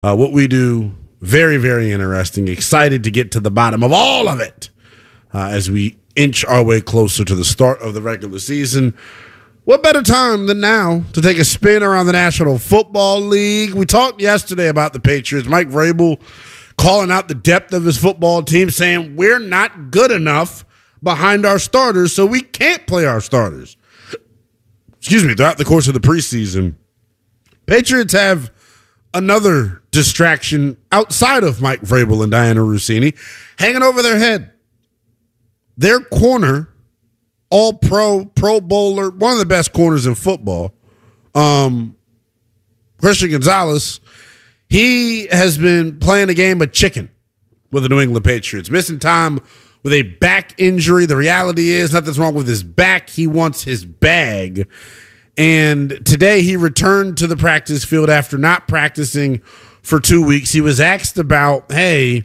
What we do, very, very interesting. Excited to get to the bottom of all of it as we inch our way closer to the start of the regular season. What better time than now to take a spin around the National Football League? We talked yesterday about the Patriots. Mike Vrabel calling out the depth of his football team, saying we're not good enough behind our starters, so we can't play our starters. Throughout the course of the preseason, Patriots have another distraction outside of Mike Vrabel and Diana Russini hanging over their head. Their corner, all-pro, Pro Bowler, one of the best corners in football, Christian Gonzalez, he has been playing a game of chicken with the New England Patriots, missing time with a back injury. The reality is nothing's wrong with his back. He wants his bag. And today he returned to the practice field after not practicing for 2 weeks. He was asked about, hey,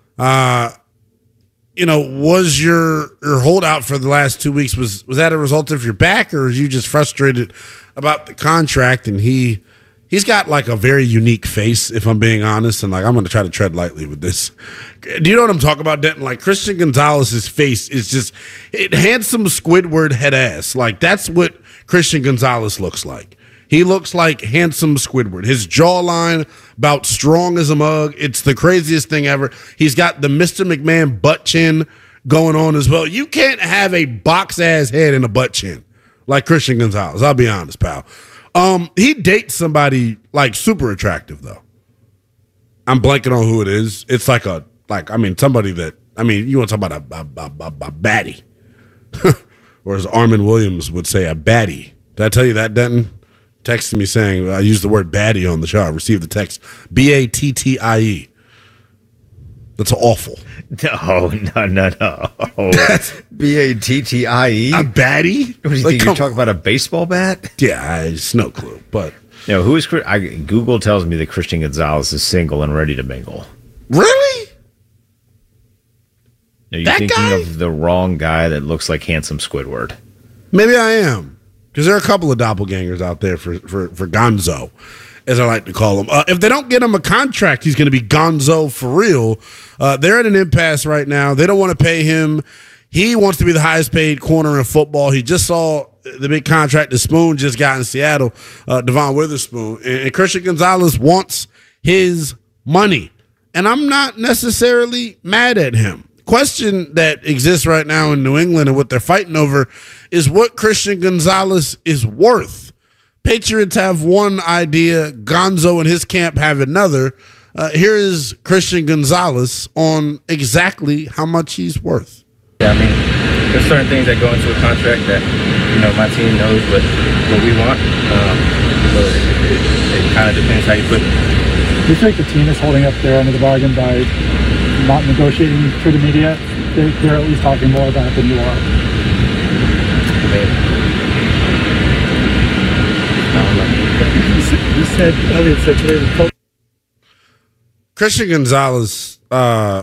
was your holdout for the last 2 weeks, was that a result of your back, or are you just frustrated about the contract? And he's got like a very unique face, if I'm being honest, and like I'm going to try to tread lightly with this. Do you know what I'm talking about, Denton? Like Christian Gonzalez's face is just handsome Squidward head ass. Like that's what Christian Gonzalez looks like. He looks like handsome Squidward. His jawline about strong as a mug. It's the craziest thing ever. He's got the Mr. McMahon butt chin going on as well. You can't have a box ass head and a butt chin like Christian Gonzalez. I'll be honest, pal. He dates somebody like super attractive though. I'm blanking on who it is. It's somebody that, you want to talk about a baddie. Or as Armin Williams would say, a baddie. Did I tell you that, Denton? Texted me saying I used the word baddie on the show. I received the text Battie. That's awful. No. Battie? A baddie? What do you think? You're talking about a baseball bat? Yeah, it's no clue. But who is Google tells me that Christian Gonzalez is single and ready to mingle. Really? Are you thinking of the wrong guy that looks like handsome Squidward? Maybe I am. Because there are a couple of doppelgangers out there for Gonzo, as I like to call him. If they don't get him a contract, he's going to be Gonzo for real. They're at an impasse right now. They don't want to pay him. He wants to be the highest paid corner in football. He just saw the big contract that Spoon just got in Seattle, Devon Witherspoon. And Christian Gonzalez wants his money. And I'm not necessarily mad at him. Question that exists right now in New England and what they're fighting over is what Christian Gonzalez is worth. Patriots have one idea. Gonzo and his camp have another. Here is Christian Gonzalez on exactly how much he's worth. Yeah, there's certain things that go into a contract that, my team knows what we want. So it kind of depends how you put it. Do you think the team is holding up their end of the bargain by not negotiating through the media? They're at least talking more about it than you are. You said Elliott said today the Christian Gonzalez, and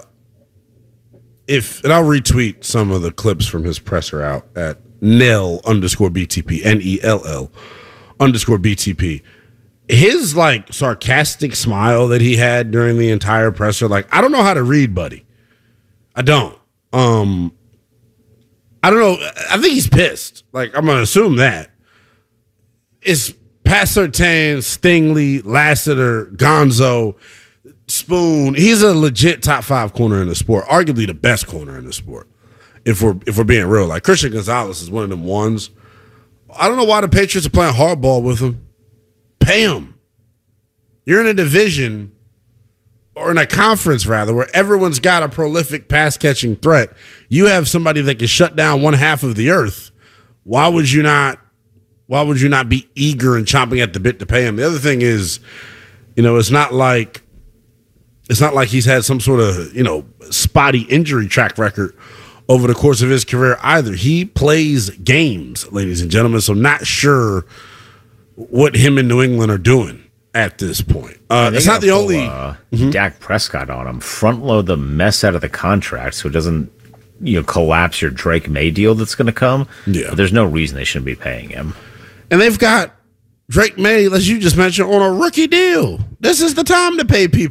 I'll retweet some of the clips from his presser out at Nell_BTP, NELL_BTP. His sarcastic smile that he had during the entire presser, I don't know how to read, buddy. I don't. I don't know. I think he's pissed. I'm gonna assume that. It's Pat Surtain, Stingley, Lassiter, Gonzo, Spoon. He's a legit top 5 corner in the sport, arguably the best corner in the sport. If we're being real, Christian Gonzalez is one of them ones. I don't know why the Patriots are playing hardball with him. Pay him. You're in a division, or in a conference rather, where everyone's got a prolific pass catching threat. You have somebody that can shut down one half of the earth. Why would you not be eager and chomping at the bit to pay him? The other thing is, it's not like he's had some sort of, spotty injury track record over the course of his career either. He plays games, ladies and gentlemen, so not sure what him and New England are doing at this point. It's not the only Dak Prescott on him. Front load the mess out of the contract so it doesn't collapse your Drake May deal that's going to come. Yeah. But there's no reason they shouldn't be paying him. And they've got Drake May, as you just mentioned, on a rookie deal. This is the time to pay people.